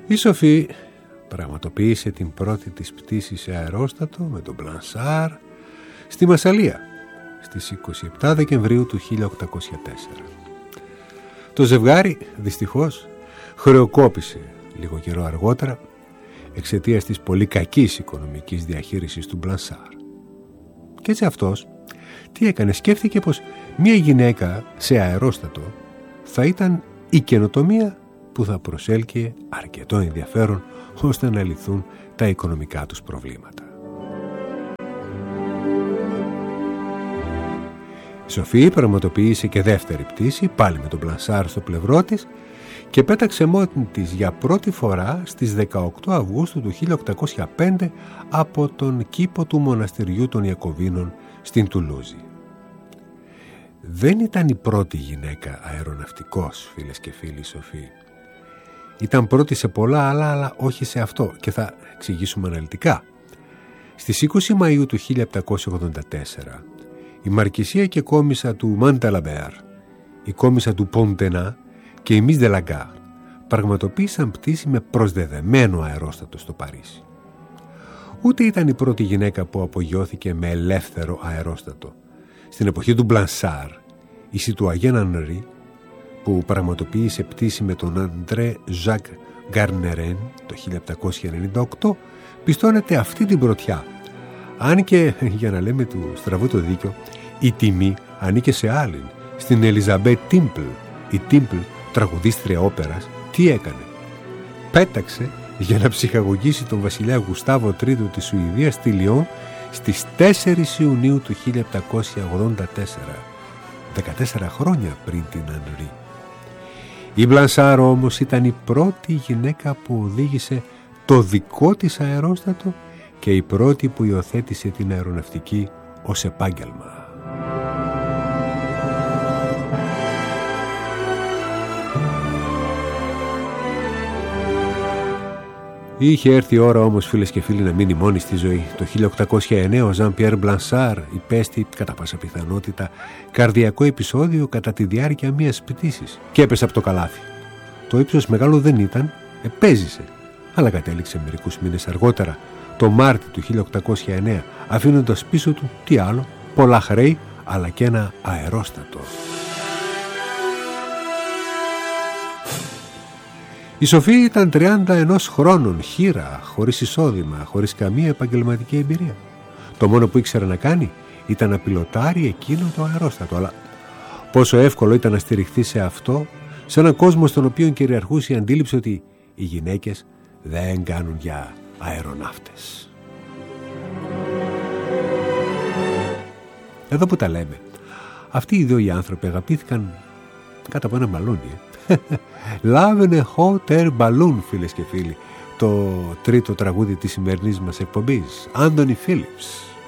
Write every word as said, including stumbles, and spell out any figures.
Η Σοφή πραγματοποίησε την πρώτη της πτήση σε αερόστατο με τον Μπλανσάρ στη Μασσαλία στις είκοσι επτά Δεκεμβρίου του χίλια οκτακόσια τέσσερα. Το ζευγάρι δυστυχώς χρεοκόπησε λίγο καιρό αργότερα εξαιτίας της πολύ κακής οικονομικής διαχείρισης του Μπλανσάρ. Και έτσι αυτός τι έκανε? Σκέφτηκε πως μια γυναίκα σε αερόστατο θα ήταν η καινοτομία που θα προσέλκυε αρκετό ενδιαφέρον ώστε να λυθούν τα οικονομικά τους προβλήματα. Η Σοφή πραγματοποίησε και δεύτερη πτήση, πάλι με τον Μπλανσάρ στο πλευρό της, και πέταξε μόνη της για πρώτη φορά στις δεκαοκτώ Αυγούστου του χίλια οκτακόσια πέντε από τον κήπο του μοναστηριού των Ιακωβίνων στην Τουλούζη. Δεν ήταν η πρώτη γυναίκα αεροναυτικός, φίλες και φίλοι, η Σοφή. Ήταν πρώτη σε πολλά άλλα, αλλά όχι σε αυτό, και θα εξηγήσουμε αναλυτικά. Στις είκοσι Μαΐου του χίλια επτακόσια ογδόντα τέσσερα, η Μαρκισία και κόμισα του Μανταλαμπέρ, η κόμισα του Ποντενά και η Μις Ντελαγκάρ πραγματοποίησαν πτήση με προσδεδεμένο αερόστατο στο Παρίσι. Ούτε ήταν η πρώτη γυναίκα που απογειώθηκε με ελεύθερο αερόστατο. Στην εποχή του Μπλανσάρ, η Σιτουαγέν Ανρί, που πραγματοποίησε πτήση με τον Αντρέ Ζακ Γκαρνερέν το χίλια επτακόσια ενενήντα οκτώ, πιστώνεται αυτή την πρωτιά. Αν και, για να λέμε του στραβού το δίκιο, η τιμή ανήκε σε άλλην, στην Ελιζαμπέτ Τίμπλ. Η Τίμπλ, τραγουδίστρια όπερας, τι έκανε? Πέταξε για να ψυχαγωγήσει τον βασιλιά Γουστάβο Τρίτο της Σουηδίας στη Λιόν στις τέσσερις Ιουνίου του χίλια επτακόσια ογδόντα τέσσερα, δεκατέσσερα χρόνια πριν την Ανρί. Η Μπλανσάρ όμως ήταν η πρώτη γυναίκα που οδήγησε το δικό της αερόστατο και η πρώτη που υιοθέτησε την αεροναυτική ως επάγγελμα. Είχε έρθει η ώρα όμως, φίλες και φίλοι, να μείνει μόνη στη ζωή. Το χίλια οκτακόσια εννέα ο Ζαν Πιέρ Μπλανσάρ υπέστη, κατά πάσα πιθανότητα, καρδιακό επεισόδιο κατά τη διάρκεια μιας πτήσης και έπεσε από το καλάθι. Το ύψος μεγάλο δεν ήταν, επέζησε, αλλά κατέληξε μερικούς μήνες αργότερα, το Μάρτι του χίλια οκτακόσια εννέα, αφήνοντας πίσω του, τι άλλο, πολλά χρέη, αλλά και ένα αερόστατο. Η Σοφή ήταν τριάντα ένα χρόνων, χήρα, χωρίς εισόδημα, χωρίς καμία επαγγελματική εμπειρία. Το μόνο που ήξερε να κάνει ήταν να πιλοτάρει εκείνο το αερόστατο. Αλλά πόσο εύκολο ήταν να στηριχθεί σε αυτό, σε έναν κόσμο στον οποίο κυριαρχούσε η αντίληψη ότι οι γυναίκες δεν κάνουν για αεροναύτες. Εδώ που τα λέμε, αυτοί οι δύο οι άνθρωποι αγαπήθηκαν κάτω από ένα μπαλούνι. Love in a hot air balloon, φίλες και φίλοι, το τρίτο τραγούδι της σημερινής μας εκπομπής, Anthony Phillips.